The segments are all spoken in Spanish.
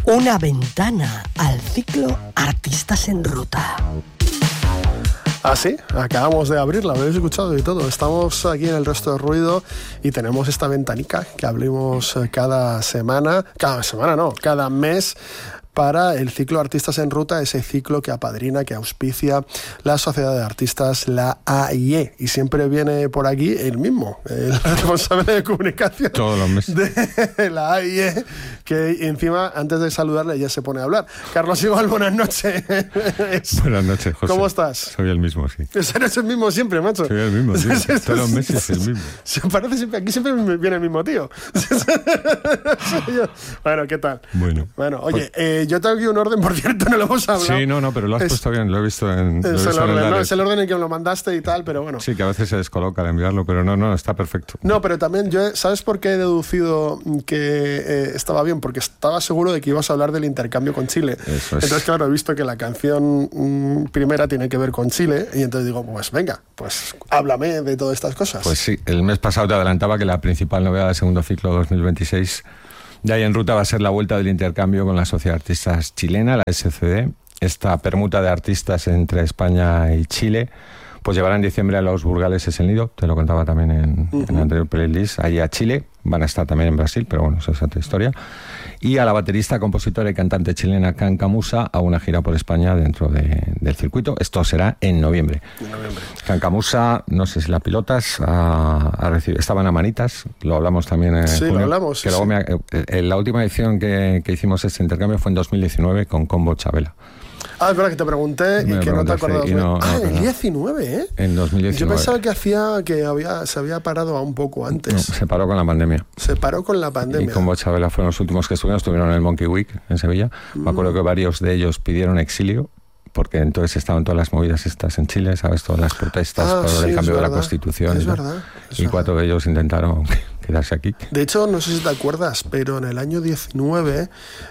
Una ventana al ciclo Artistas en Ruta. Ah, sí, acabamos de abrirla, lo habéis escuchado y todo. Estamos aquí en el Resto de Ruido y tenemos esta ventanica que abrimos cada mes para el ciclo Artistas en Ruta, ese ciclo que apadrina, que auspicia la Sociedad de Artistas, la AIE. Y siempre viene por aquí el mismo, el responsable de comunicación todos los meses de la AIE, que encima, antes de saludarle, ya se pone a hablar. Carlos Igual, buenas noches. Buenas noches, José. ¿Cómo estás? Soy el mismo, sí. Eres el mismo siempre, macho. Soy el mismo, sí. Todos los meses el mismo. Se parece siempre, aquí siempre viene el mismo tío. Bueno, ¿qué tal? Bueno, oye, yo tengo aquí un orden, por cierto, no lo hemos hablado. Sí, no, pero lo has puesto bien, lo he visto en... Es el orden, ¿no? Es el orden en que me lo mandaste y tal, pero bueno. Sí, que a veces se descoloca al enviarlo, pero no, está perfecto. No, pero también yo, ¿sabes por qué he deducido que estaba bien? Porque estaba seguro de que ibas a hablar del intercambio con Chile. Eso es. Entonces, claro, he visto que la canción primera tiene que ver con Chile y entonces digo, pues venga, pues háblame de todas estas cosas. Pues sí, el mes pasado te adelantaba que la principal novedad del segundo ciclo 2026 de Ahí en Ruta va a ser la vuelta del intercambio con la Sociedad de Artistas Chilena, la SCD. Esta permuta de artistas entre España y Chile pues llevará en diciembre a los burgaleses El Nido, te lo contaba también en la anterior playlist, ahí a Chile, van a estar también en Brasil, pero bueno, esa es otra historia, y a la baterista, compositora y cantante chilena Can Camusa a una gira por España dentro del circuito. Esto será en noviembre. Can Camusa, no sé si la pilotas, estaba en Amanitas, lo hablamos también en sí, junio, lo hablamos. Que luego en la última edición que hicimos este intercambio fue en 2019 con Combo Chabela. Ah, es verdad que te pregunté y que no te acordabas. En el 19, ¿eh? En 2019. Yo pensaba que se había parado un poco antes. No, se paró con la pandemia. Se paró con la pandemia. Y como Chabela fueron los últimos que estuvieron en el Monkey Week en Sevilla. Me acuerdo que varios de ellos pidieron exilio, porque entonces estaban todas las movidas estas en Chile, ¿sabes? Todas las protestas por el cambio de la Constitución. Es verdad. Y 4 de ellos intentaron quedarse aquí. De hecho, no sé si te acuerdas, pero en el año 19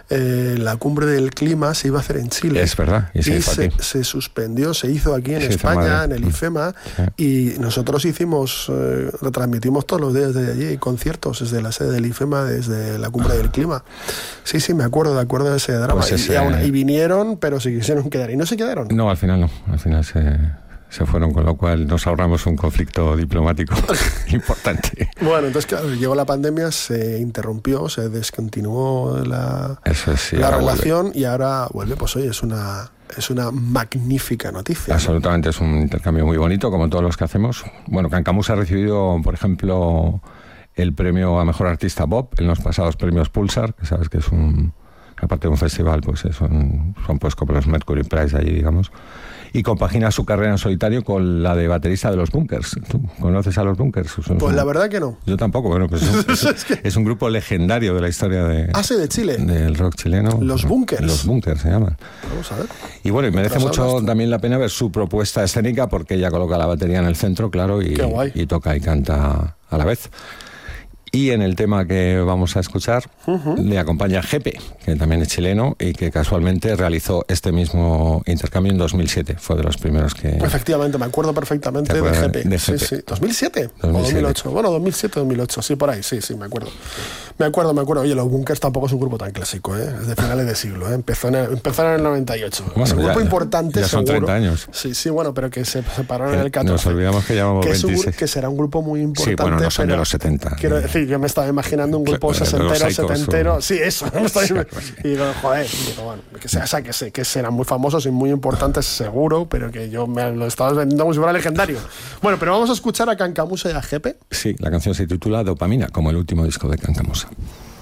la cumbre del clima se iba a hacer en Chile. Es verdad. Y se suspendió, se hizo aquí en España, en el IFEMA, y nosotros retransmitimos todos los días desde allí, conciertos desde la sede del IFEMA, desde la cumbre del clima. Sí, me acuerdo de ese drama. Pues y vinieron, pero se quisieron quedar. ¿Y no se quedaron? No, al final no. Al final se fueron, con lo cual nos ahorramos un conflicto diplomático importante. Bueno, entonces claro, llegó la pandemia, se interrumpió, se descontinuó la relación y ahora vuelve. Pues oye, es una magnífica noticia. Absolutamente, ¿no? Es un intercambio muy bonito, como todos los que hacemos. Bueno, Can Camusa ha recibido, por ejemplo, el premio a Mejor Artista Pop en los pasados premios Pulsar, que sabes que es aparte de un festival, pues son pues como los Mercury Prize allí, digamos. Y compagina su carrera en solitario con la de baterista de los Bunkers. ¿Tú conoces a los Bunkers? Pues la verdad que no. Yo tampoco, bueno, pues es un grupo legendario de la historia de Chile. Del rock chileno. Los Bunkers. Los Bunkers se llaman. Vamos a ver. Y bueno, y merece mucho también la pena ver su propuesta escénica, porque ella coloca la batería en el centro, claro, y toca y canta a la vez. Y en el tema que vamos a escuchar le acompaña Jepe, que también es chileno y que casualmente realizó este mismo intercambio en 2007. Fue de los primeros que... Efectivamente, me acuerdo perfectamente de Jepe. Sí. ¿2007? ¿O 2008? Bueno, 2007-2008, sí, por ahí, sí, me acuerdo. Me acuerdo. Oye, los Bunkers tampoco es un grupo tan clásico, ¿eh? Es de finales de siglo, ¿eh? Empezaron en el 98. Bueno, es un grupo importante, ya son seguro. 30 años. Sí, bueno, pero que se separaron en el 14. Nos olvidamos que llevamos 26. Que será un grupo muy importante. Sí, bueno, no son de los 70. Quiero decir, yo me estaba imaginando un grupo setentero. Sí, eso. Y digo, joder, bueno, que serán muy famosos y muy importantes, seguro, pero que yo me lo estaba vendiendo como si fuera legendario. Bueno, pero vamos a escuchar a Can Camusa y a Jepe. Sí, la canción se titula Dopamina, como el último disco de Can Camusa.